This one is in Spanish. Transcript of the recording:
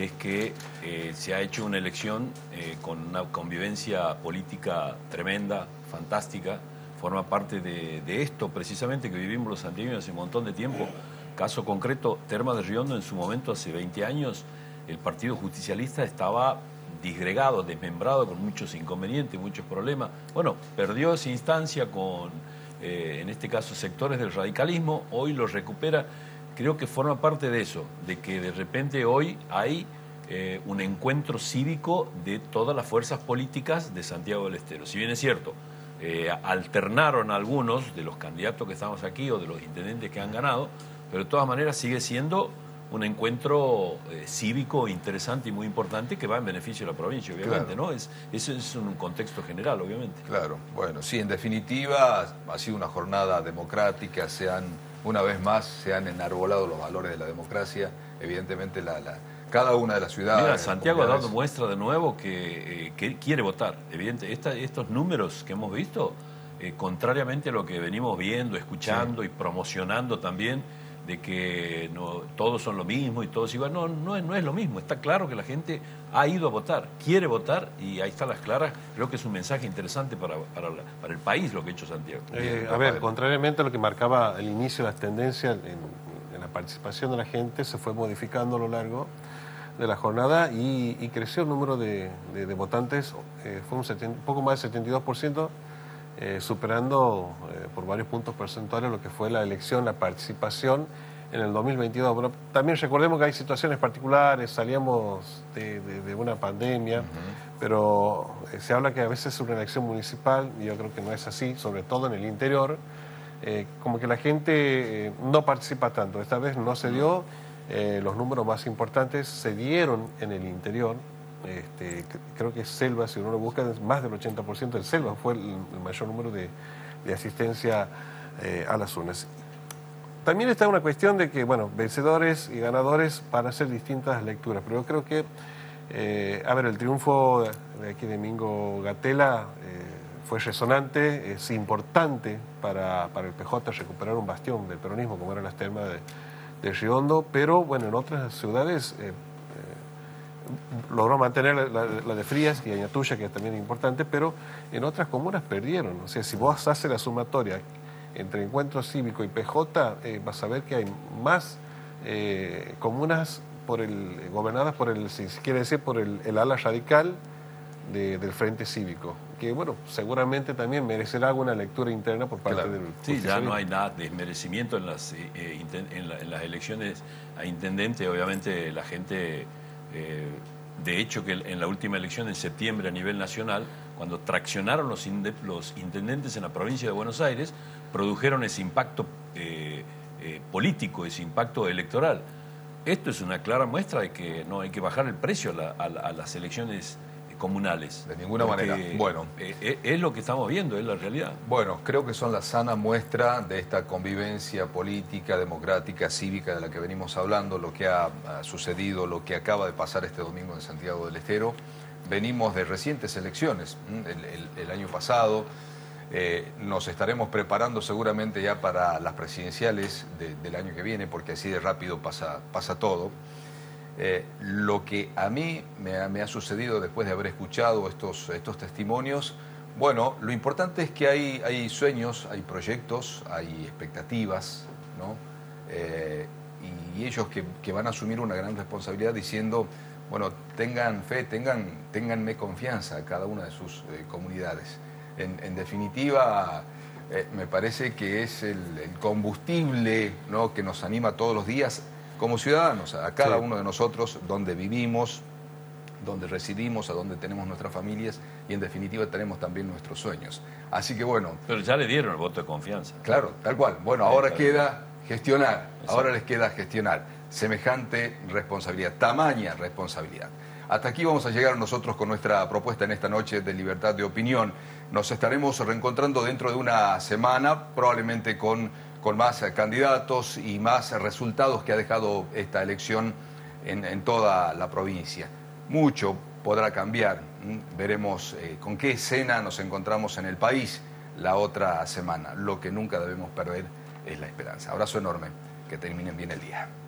es que se ha hecho una elección con una convivencia política tremenda, fantástica. Forma parte de esto precisamente que vivimos los santiagueños hace un montón de tiempo. Caso concreto, Termas de Riondo en su momento, hace 20 años, el Partido Justicialista estaba disgregado, desmembrado, con muchos inconvenientes, muchos problemas. Bueno, perdió esa instancia con, en este caso, sectores del radicalismo, hoy lo recupera. Creo que forma parte de eso, de que de repente hoy hay un encuentro cívico de todas las fuerzas políticas de Santiago del Estero. Si bien es cierto, alternaron algunos de los candidatos que estamos aquí o de los intendentes que han ganado, pero de todas maneras sigue siendo un encuentro cívico interesante y muy importante que va en beneficio de la provincia, obviamente, claro. ¿no? Eso es un contexto general, obviamente. Claro, bueno, sí, en definitiva ha sido una jornada democrática, una vez más se han enarbolado los valores de la democracia, evidentemente cada una de las ciudades... Mira, Santiago ha dado muestra de nuevo que quiere votar, evidentemente. Estos números que hemos visto, contrariamente a lo que venimos viendo, escuchando, sí, y promocionando también, de que no, todos son lo mismo y todos igual. No es lo mismo. Está claro que la gente ha ido a votar, quiere votar, y ahí están las claras. Creo que es un mensaje interesante para el país lo que ha hecho Santiago. A ver, contrariamente a lo que marcaba el inicio de las tendencias en la participación de la gente, se fue modificando a lo largo de la jornada y creció el número de votantes, fue un poco más del 72%, superando por varios puntos porcentuales lo que fue la elección, la participación en el 2022. Bueno, también recordemos que hay situaciones particulares, salíamos de una pandemia, pero se habla que a veces es una elección municipal, y yo creo que no es así, sobre todo en el interior, como que la gente no participa tanto. Esta vez no se dio, los números más importantes se dieron en el interior. Creo que Selva, si uno lo busca, es más del 80% de Selva fue el mayor número de asistencia a las urnas. También está una cuestión de que, bueno, vencedores y ganadores van a hacer distintas lecturas, pero yo creo que, el triunfo de aquí de Mingo Gatela fue resonante, es importante para el PJ recuperar un bastión del peronismo como eran las Termas de Riondo, pero bueno, en otras ciudades logró mantener la de Frías y Añatuya, que también es importante, pero en otras comunas perdieron. O sea, si vos haces la sumatoria entre Encuentro Cívico y PJ, vas a ver que hay más comunas gobernadas por si quiere decir, por el ala radical del Frente Cívico, que bueno, seguramente también merecerá alguna lectura interna por parte del... Sí, ya no hay nada de desmerecimiento en las elecciones a intendente. Obviamente la gente... de hecho, que en la última elección en septiembre a nivel nacional, cuando traccionaron los intendentes en la provincia de Buenos Aires, produjeron ese impacto político, ese impacto electoral. Esto es una clara muestra de que no hay que bajar el precio a las elecciones comunales. De ninguna manera. Bueno, es lo que estamos viendo, es la realidad. Bueno, creo que son la sana muestra de esta convivencia política, democrática, cívica de la que venimos hablando, lo que ha sucedido, lo que acaba de pasar este domingo en Santiago del Estero. Venimos de recientes elecciones, el año pasado. Nos estaremos preparando seguramente ya para las presidenciales del año que viene, porque así de rápido pasa todo. Lo que a mí me ha sucedido después de haber escuchado estos testimonios, bueno, lo importante es que hay sueños, hay proyectos, hay expectativas, ¿no? Y ellos que van a asumir una gran responsabilidad diciendo, bueno, tengan fe, ténganme confianza a cada una de sus comunidades. En definitiva, me parece que es el combustible, ¿no?, que nos anima todos los días como ciudadanos, a cada uno de nosotros, donde vivimos, donde residimos, a donde tenemos nuestras familias, y en definitiva tenemos también nuestros sueños. Así que bueno... Pero ya le dieron el voto de confianza. Claro, tal cual. Bueno, ahora queda gestionar, ahora les queda gestionar. Semejante responsabilidad, tamaña responsabilidad. Hasta aquí vamos a llegar nosotros con nuestra propuesta en esta noche de libertad de opinión. Nos estaremos reencontrando dentro de una semana, probablemente con más candidatos y más resultados que ha dejado esta elección en toda la provincia. Mucho podrá cambiar. Veremos con qué escena nos encontramos en el país la otra semana. Lo que nunca debemos perder es la esperanza. Abrazo enorme. Que terminen bien el día.